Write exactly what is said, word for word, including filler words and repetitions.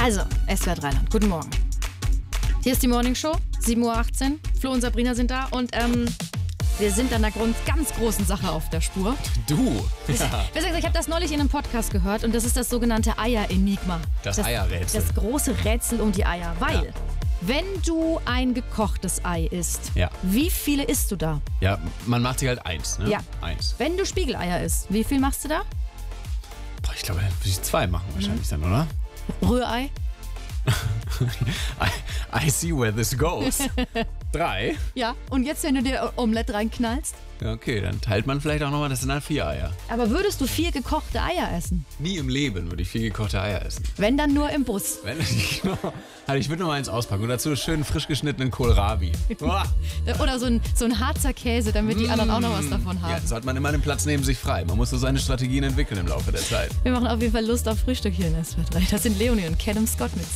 Also, S W R Dreiland, guten Morgen. Hier ist die Morning Show, sieben Uhr achtzehn. Flo und Sabrina sind da und ähm, wir sind an einer ganz großen Sache auf der Spur. Du? Ja. Ich habe das neulich in einem Podcast gehört und das ist das sogenannte Eier-Enigma. Das, das Eierrätsel. Das große Rätsel um die Eier. Weil, ja. wenn du ein gekochtes Ei isst, ja. wie viele isst du da? Ja, man macht sich halt eins, ne? Ja. Eins. Wenn du Spiegeleier isst, wie viel machst du da? Boah, ich glaube, würde ich zwei machen wahrscheinlich mhm. dann, oder? Rührei? I, I see where this goes. Drei? Ja, und jetzt, wenn du dir Omelette reinknallst? Ja, okay, dann teilt man vielleicht auch nochmal, das sind dann vier Eier. Aber würdest du vier gekochte Eier essen? Nie im Leben würde ich vier gekochte Eier essen. Wenn, dann nur im Bus. Wenn ich, also ich würde nur mal eins auspacken und dazu schön frisch geschnittenen Kohlrabi. Oder so ein, so ein Harzer Käse, damit die anderen auch noch was davon haben. Ja, sollte man immer den Platz neben sich frei. Man muss so seine Strategien entwickeln im Laufe der Zeit. Wir machen auf jeden Fall Lust auf Frühstück hier in S W R drei. Das sind Leonie und Callum Scott mit